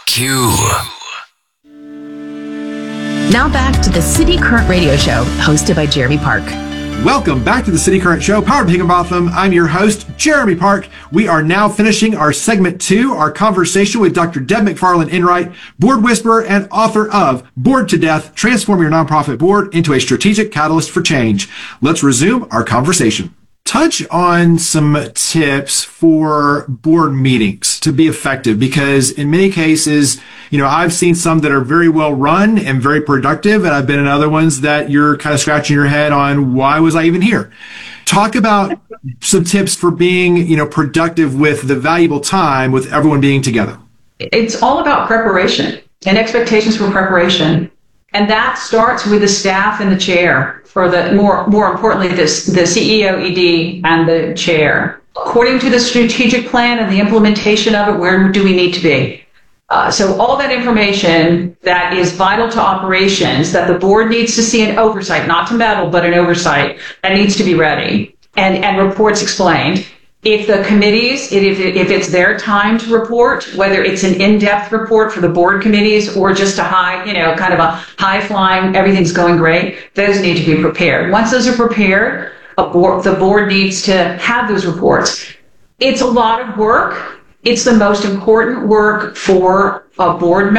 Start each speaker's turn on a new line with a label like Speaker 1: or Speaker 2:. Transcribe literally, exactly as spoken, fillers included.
Speaker 1: Q.
Speaker 2: Now back to the City Current Radio Show, hosted by Jeremy Park.
Speaker 3: Welcome back to the City Current Show, powered by Higginbotham. I'm your host, Jeremy Park. We are now finishing our segment two, our conversation with Doctor Deb McFarland Enright, board whisperer and author of Board to Death, Transform Your Nonprofit Board into a Strategic Catalyst for Change. Let's resume our conversation. Touch on some tips for board meetings to be effective, because in many cases, you know, I've seen some that are very well run and very productive, and I've been in other ones that you're kind of scratching your head on, why was I even here? Talk about some tips for being, you know, productive with the valuable time with everyone being together.
Speaker 4: It's all about preparation and expectations for preparation. And that starts with the staff and the chair, for the more more importantly, this the C E O, E D, and the chair. According to the strategic plan and the implementation of it, where do we need to be? Uh, so all that information that is vital to operations, that the board needs to see an oversight, not to meddle, but an oversight, that needs to be ready, and, and reports explained. If the committees, if, if it's their time to report, whether it's an in-depth report for the board committees or just a high, you know, kind of a high-flying, everything's going great, those need to be prepared. Once those are prepared, a board, the board needs to have those reports. It's a lot of work. It's the most important work for a board member.